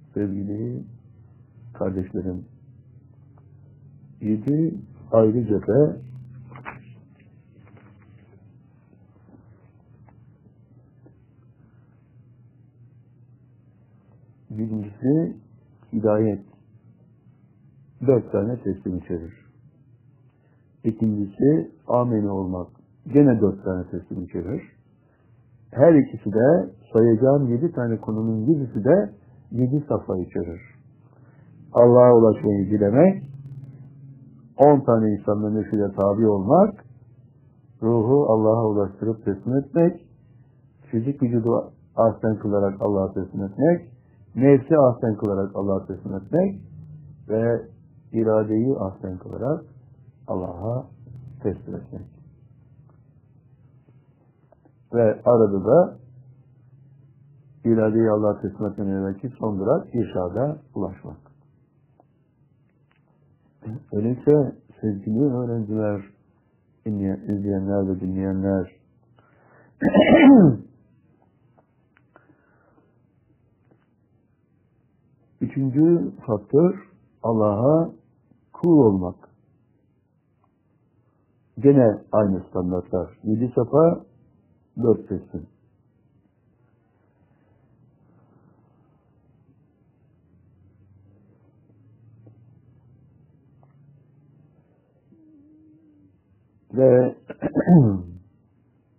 Sevgili kardeşlerim, 7 ayrı cephe birincisi hidayet, 4 tane teslim içerir. İkincisi amene olmak, gene 4 tane teslim içerir. Her ikisi de sayacağım 7 tane konunun 7'si de 7 safa içerir. Allah'a ulaşmayı dilemek, 10 tane insanla nefile tabi olmak, ruhu Allah'a ulaştırıp teslim etmek, fizik vücudu ahsen kılarak Allah'a teslim etmek, nefsi ahsen kılarak Allah'a teslim etmek ve iradeyi ahsen kılarak Allah'a teslim etmek. Ve arada da iradeyi Allah'a teslim etmenin evvelki son durak irşada ulaşmak. Öyleyse sevgili öğrenciler, izleyenler ve dinleyenler, üçüncü faktör Allah'a kul olmak. Gene aynı standartlar. 7 safa, 4 teslim. Ve